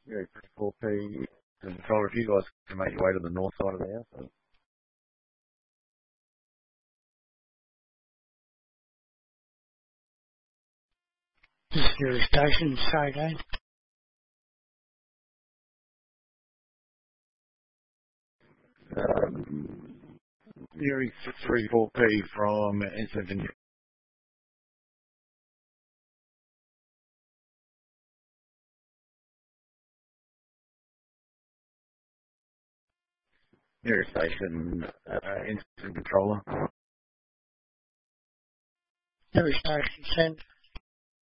Yeah, 4P. Controller, if you guys can make your way to the north side of the house. Security station, say again. Nearing 34P from N7. Nearest station, instant controller. Security station, send.